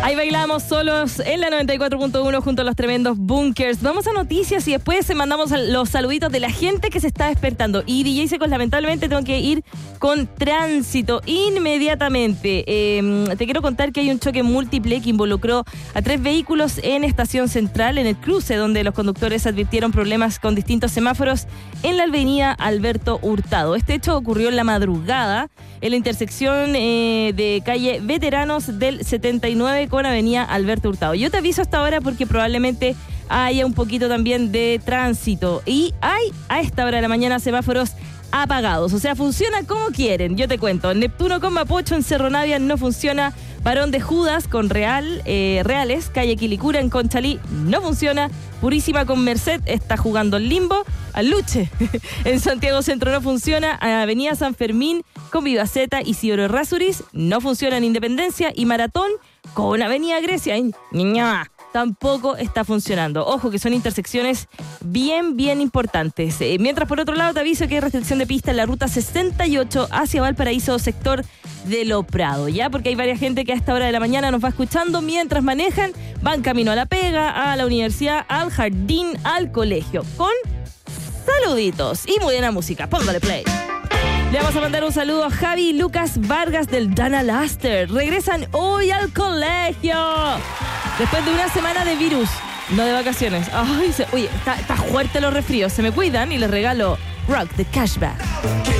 Ahí bailamos solos en la 94.1 junto a los tremendos Bunkers. Vamos a noticias y después mandamos los saluditos de la gente que se está despertando. Y DJ Secos, lamentablemente tengo que ir con tránsito inmediatamente. Te quiero contar que hay un choque múltiple que involucró a 3 vehículos en Estación Central, en el cruce donde los conductores advirtieron problemas con distintos semáforos en la avenida Alberto Hurtado. Este hecho ocurrió en la madrugada en la intersección de calle Veteranos del 79 con avenida Alberto Hurtado. Yo te aviso hasta ahora porque probablemente haya un poquito también de tránsito y hay a esta hora de la mañana semáforos apagados, o sea, funciona como quieren. Yo te cuento, Neptuno con Mapocho en Cerro Navia no funciona, Barón de Judas con Reales, calle Quilicura en Conchalí no funciona, Purísima con Merced está jugando el limbo, Aluche en Santiago Centro no funciona, avenida San Fermín con Vivaceta, Isidoro Errázuriz no funciona en Independencia y Maratón con avenida Grecia en Ñuñoa tampoco está funcionando. Ojo que son intersecciones bien importantes. Mientras por otro lado te aviso que hay restricción de pista en la ruta 68 hacia Valparaíso, sector de Lo Prado, ¿ya? Porque hay varias gente que a esta hora de la mañana nos va escuchando mientras manejan, van camino a la pega, a la universidad, al jardín, al colegio, con saluditos y muy buena música. Póngale play. Le vamos a mandar un saludo a Javi y Lucas Vargas del Dana Laster. Regresan hoy al colegio después de una semana de virus, no de vacaciones. Ay, oye, está fuerte los resfríos. Se me cuidan y les regalo Rock the Cashback.